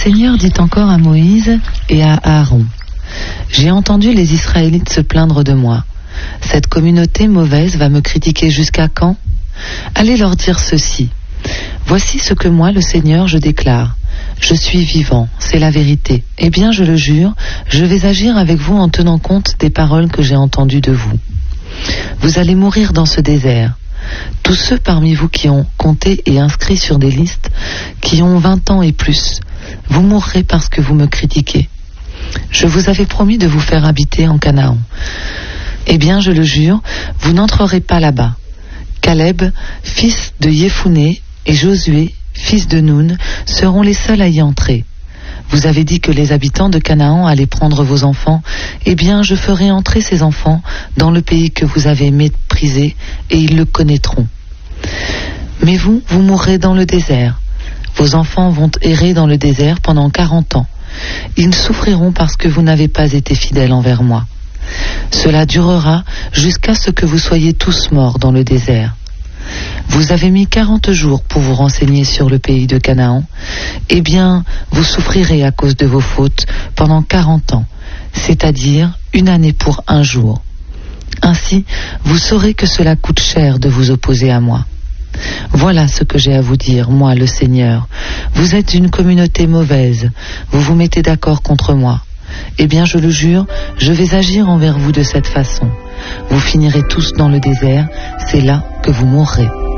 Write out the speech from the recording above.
Seigneur dit encore à Moïse et à Aaron: J'ai entendu les Israélites se plaindre de moi. Cette communauté mauvaise va me critiquer jusqu'à quand? Allez leur dire ceci: Voici ce que moi, le Seigneur, je déclare. Je suis vivant, c'est la vérité. Eh bien, je le jure, je vais agir avec vous en tenant compte des paroles que j'ai entendues de vous. Vous allez mourir dans ce désert. Tous ceux parmi vous qui ont compté et inscrit sur des listes, qui ont 20 ans et plus, vous mourrez parce que vous me critiquez. Je vous avais promis de vous faire habiter en Canaan. Eh bien, je le jure, vous n'entrerez pas là-bas. Caleb, fils de Yéphouné, et Josué, fils de Noun, seront les seuls à y entrer. Vous avez dit que les habitants de Canaan allaient prendre vos enfants. Eh bien, je ferai entrer ces enfants dans le pays que vous avez méprisé, et ils le connaîtront. Mais vous, vous mourrez dans le désert. Vos enfants vont errer dans le désert pendant 40 ans. Ils souffriront parce que vous n'avez pas été fidèles envers moi. Cela durera jusqu'à ce que vous soyez tous morts dans le désert. Vous avez mis 40 jours pour vous renseigner sur le pays de Canaan. Eh bien, vous souffrirez à cause de vos fautes pendant 40 ans, c'est-à-dire 1 année pour 1 jour. Ainsi, vous saurez que cela coûte cher de vous opposer à moi. Voilà ce que j'ai à vous dire, moi le Seigneur. Vous êtes une communauté mauvaise, vous vous mettez d'accord contre moi. Eh bien, je le jure, je vais agir envers vous de cette façon. Vous finirez tous dans le désert, c'est là que vous mourrez.